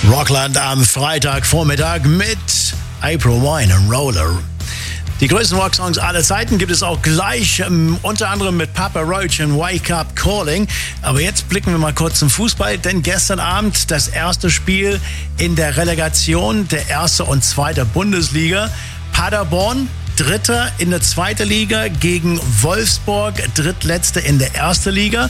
Rockland am Freitagvormittag mit April Wine and Roller. Die größten Rocksongs aller Zeiten gibt es auch gleich, unter anderem mit Papa Roach und Wake Up Calling. Aber jetzt blicken wir mal kurz zum Fußball, denn gestern Abend das erste Spiel in der Relegation der 1. und 2. Bundesliga. Paderborn, Dritter in der 2. Liga gegen Wolfsburg, Drittletzte in der 1. Liga.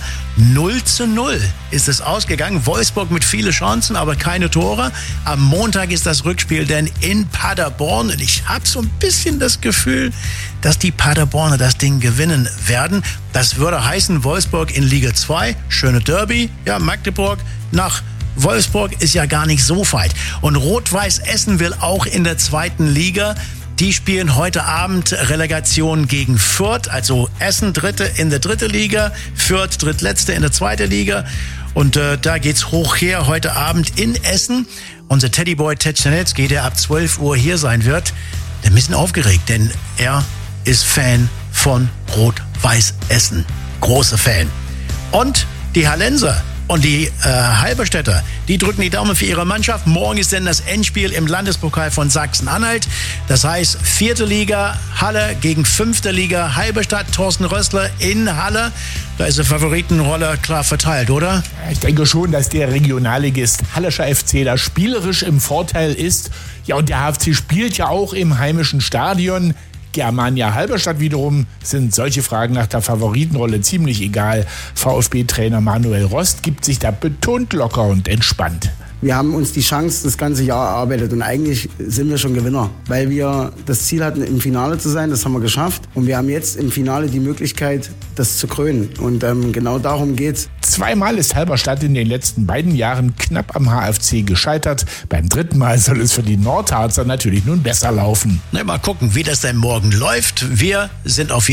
0:0 ist es ausgegangen. Wolfsburg mit vielen Chancen, aber keine Tore. Am Montag ist das Rückspiel denn in Paderborn. Und ich habe so ein bisschen das Gefühl, dass die Paderborner das Ding gewinnen werden. Das würde heißen, Wolfsburg in Liga 2, schöne Derby. Ja, Magdeburg nach Wolfsburg ist ja gar nicht so weit. Und Rot-Weiß Essen will auch in der 2. Liga. Die spielen heute Abend Relegation gegen Fürth, also Essen Dritte in der 3. Liga, Fürth Drittletzte in der 2. Liga. Und da geht's hoch her heute Abend in Essen. Unser Teddyboy Ted Czernetzky, der ab 12 Uhr hier sein wird, der ist ein bisschen aufgeregt, denn er ist Fan von Rot-Weiß Essen. Großer Fan. Und die Hallenser und die Halberstädter, die drücken die Daumen für ihre Mannschaft. Morgen ist denn das Endspiel im Landespokal von Sachsen-Anhalt. Das heißt 4. Liga Halle gegen 5. Liga Halberstadt. Thorsten Rössler in Halle. Da ist die Favoritenrolle klar verteilt, oder? Ich denke schon, dass der Regionalligist Hallischer FC da spielerisch im Vorteil ist. Ja, und der HFC spielt ja auch im heimischen Stadion. Germania Halberstadt wiederum sind solche Fragen nach der Favoritenrolle ziemlich egal. VfB-Trainer Manuel Rost gibt sich da betont locker und entspannt. Wir haben uns die Chance das ganze Jahr erarbeitet und eigentlich sind wir schon Gewinner, weil wir das Ziel hatten, im Finale zu sein. Das haben wir geschafft und wir haben jetzt im Finale die Möglichkeit, das zu krönen. Und genau darum geht's. Zweimal ist Halberstadt in den letzten beiden Jahren knapp am HFC gescheitert. Beim 3. Mal soll es für die Nordharzer natürlich nun besser laufen. Mal gucken, wie das denn morgen läuft. Wir sind auf jeden Fall